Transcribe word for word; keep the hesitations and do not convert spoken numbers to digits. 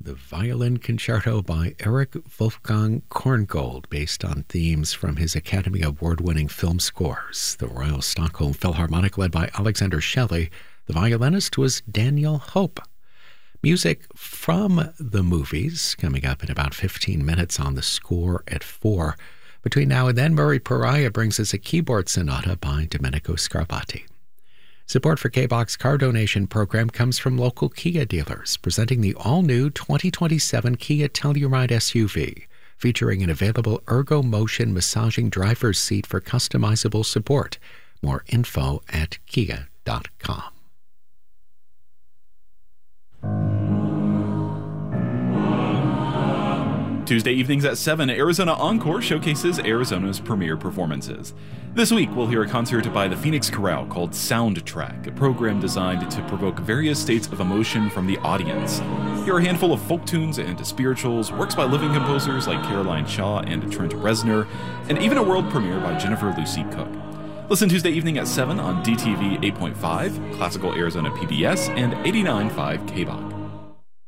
the Violin Concerto by Eric Wolfgang Korngold, based on themes from his Academy Award-winning film scores. The Royal Stockholm Philharmonic, led by Alexander Shelley. The violinist was Daniel Hope. Music from the movies coming up in about fifteen minutes on The Score at four. Between now and then, Murray Pariah brings us a keyboard sonata by Domenico Scarlatti. Support for K-Box car donation program comes from local Kia dealers, presenting the all-new twenty twenty-seven Kia Telluride S U V, featuring an available Ergo Motion massaging driver's seat for customizable support. More info at kia dot com. Tuesday evenings at seven, Arizona Encore showcases Arizona's premier performances. This week, we'll hear a concert by the Phoenix Chorale called Soundtrack, a program designed to provoke various states of emotion from the audience. Hear a handful of folk tunes and spirituals, works by living composers like Caroline Shaw and Trent Reznor, and even a world premiere by Jennifer Lucy Cook. Listen Tuesday evening at seven on D T V eight point five, Classical Arizona P B S, and eighty-nine point five K B O C.